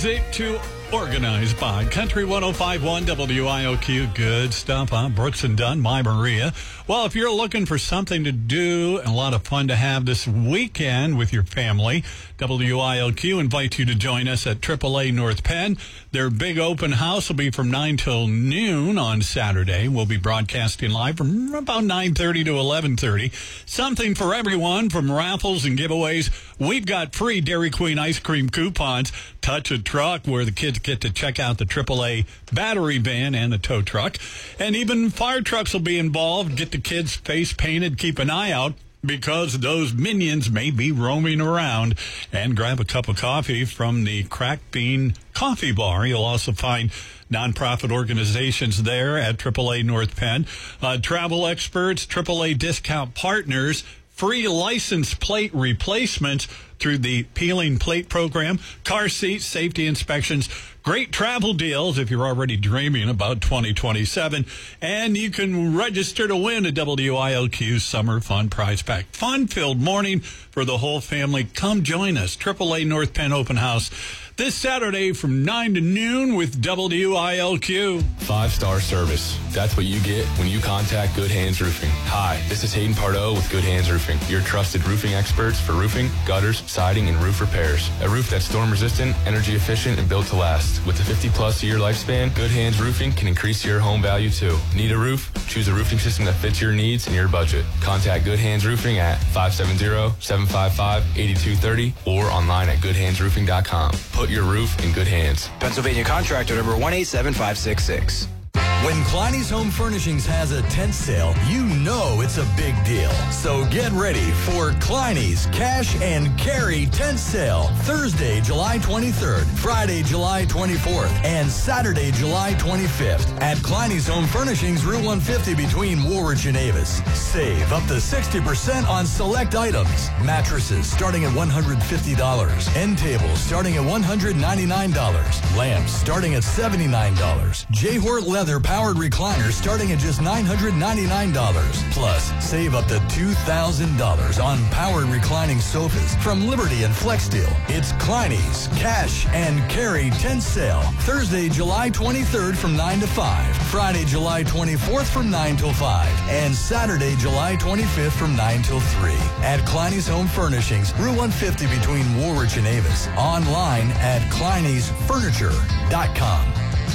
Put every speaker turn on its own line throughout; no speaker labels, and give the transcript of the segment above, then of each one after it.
Music to Organize by Country 105.1 WIOQ. Good stuff, huh? Brooks and Dunn, my Maria. Well, if you're looking for something to do and a lot of fun to have this weekend with your family, WIOQ invites you to join us at AAA North Penn. Their big open house will be from 9 till noon on Saturday. We'll be broadcasting live from about 9:30 to 11:30. Something for everyone, from raffles and giveaways. We've got free Dairy Queen ice cream coupons, Touch a Truck, where the kids get to check out the AAA battery van and the tow truck. And even fire trucks will be involved. Get the kids' face painted. Keep an eye out, because those minions may be roaming around. And grab a cup of coffee from the Cracked Bean Coffee Bar. You'll also find nonprofit organizations there at AAA North Penn. Travel experts, AAA discount partners, free license plate replacements through the Peeling Plate Program, car seats, safety inspections, great travel deals if you're already dreaming about 2027, and you can register to win a WIOQ Summer Fun Prize Pack. Fun-filled morning for the whole family. Come join us, AAA North Penn Open House, this Saturday from 9 to noon with WILQ.
5-star service. That's what you get when you contact Good Hands Roofing. Hi, this is Hayden Pardo with Good Hands Roofing, your trusted roofing experts for roofing, gutters, siding, and roof repairs. A roof that's storm resistant, energy efficient, and built to last. With a 50-plus year lifespan, Good Hands Roofing can increase your home value too. Need a roof? Choose a roofing system that fits your needs and your budget. Contact Good Hands Roofing at 570-755-8230 or online at goodhandsroofing.com. Put your roof in good hands.
Pennsylvania contractor number 187566.
When Kleiny's Home Furnishings has a tent sale, you know it's a big deal. So get ready for Kleiny's Cash and Carry Tent Sale, Thursday, July 23rd, Friday, July 24th, and Saturday, July 25th at Kleiny's Home Furnishings, Route 150 between Woolwich and Avis. Save up to 60% on select items. Mattresses starting at $150. End tables starting at $199. Lamps starting at $79. J-Hort Leather powered recliners starting at just $999. Plus, save up to $2,000 on powered reclining sofas from Liberty and FlexSteel. It's Kleiny's Cash and Carry Tent Sale, Thursday, July 23rd from 9 to 5, Friday, July 24th from 9 till 5, and Saturday, July 25th from 9 till 3 at Kleiny's Home Furnishings, Route 150 between Woolwich and Avis. Online at Kleiny'sFurniture.com.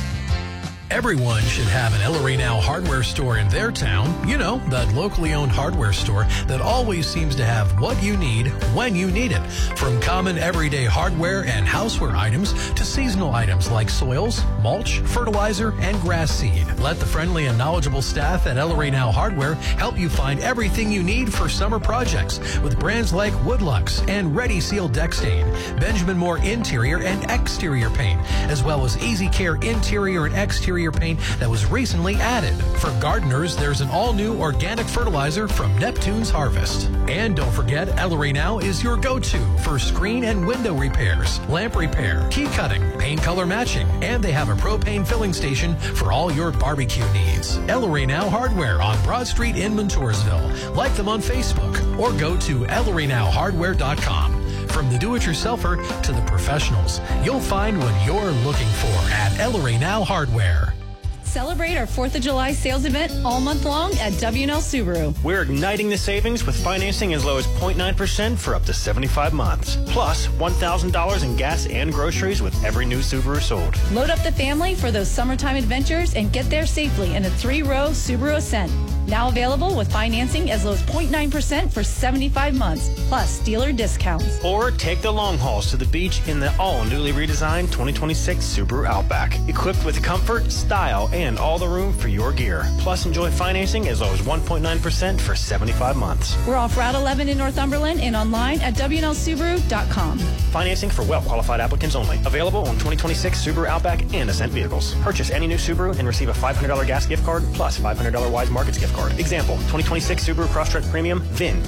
Everyone should have an El Rey-Now hardware store in their town. You know, that locally owned hardware store that always seems to have what you need when you need it. From common everyday hardware and houseware items to seasonal items like soils, mulch, fertilizer, and grass seed. Let the friendly and knowledgeable staff at El Rey-Now Hardware help you find everything you need for summer projects with brands like Woodlux and Ready Seal Deck Stain, Benjamin Moore interior and exterior paint, as well as Easy Care interior and exterior paint that was recently added. For gardeners, there's an all-new organic fertilizer from Neptune's Harvest. And don't forget, El Rey-Now is your go-to for screen and window repairs, lamp repair, key cutting, paint color matching, and they have a propane filling station for all your barbecue needs. El Rey-Now Hardware on Broad Street in Montoursville. Like them on Facebook or go to elreynowhardware.com. From the do-it-yourselfer to the professionals, you'll find what you're looking for at El Rey-Now Hardware.
Celebrate our 4th of July sales event all month long at W&L Subaru.
We're igniting the savings with financing as low as 0.9% for up to 75 months. Plus, $1,000 in gas and groceries with every new Subaru sold.
Load up the family for those summertime adventures and get there safely in a 3-row Subaru Ascent. Now available with financing as low as 0.9% for 75 months, plus dealer discounts.
Or take the long hauls to the beach in the all-newly redesigned 2026 Subaru Outback. Equipped with comfort, style, and all the room for your gear. Plus, enjoy financing as low as 1.9% for 75 months.
We're off Route 11 in Northumberland and online at WNLSubaru.com.
Financing for well-qualified applicants only. Available on 2026 Subaru Outback and Ascent vehicles. Purchase any new Subaru and receive a $500 gas gift card plus $500 Wise Markets gift card. Example, 2026 Subaru Crosstrek Premium, VIN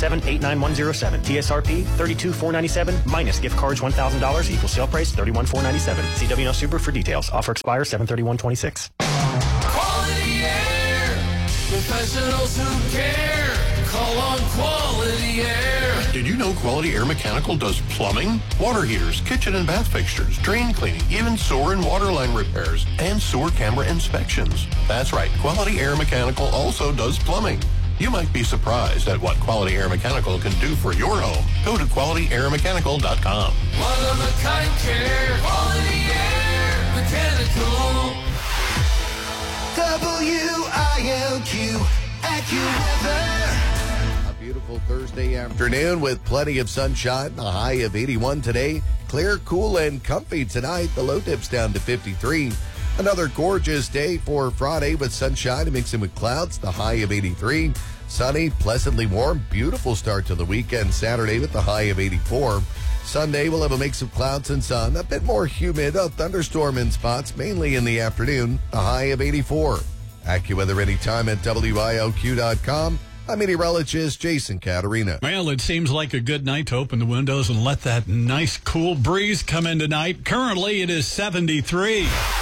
T3789107, TSRP $32,497 minus gift cards $1,000 equals sale price $31,497. See WNL Subaru for details. Offer expires 7/31/26.
Quality Air, professionals who care. Call on Quality Air.
Did you know Quality Air Mechanical does plumbing, water heaters, kitchen and bath fixtures, drain cleaning, even sewer and water line repairs, and sewer camera inspections? That's right, Quality Air Mechanical also does plumbing. You might be surprised at what Quality Air Mechanical can do for your home. Go to QualityAirMechanical.com.
One-of-a-kind care, Quality Air Mechanical.
WILQ AccuWeather. A beautiful Thursday afternoon with plenty of sunshine. A high of 81 today. Clear, cool, and comfy tonight. The low dips down to 53. Another gorgeous day for Friday with sunshine mixing with clouds. The high of 83. Sunny, pleasantly warm. Beautiful start to the weekend. Saturday with the high of 84. Sunday, we'll have a mix of clouds and sun. A bit more humid. A thunderstorm in spots, mainly in the afternoon. The high of 84. AccuWeather anytime at WILQ.com. I'm meteorologist Jason Caterina.
Well, it seems like a good night to open the windows and let that nice cool breeze come in tonight. Currently, it is 73.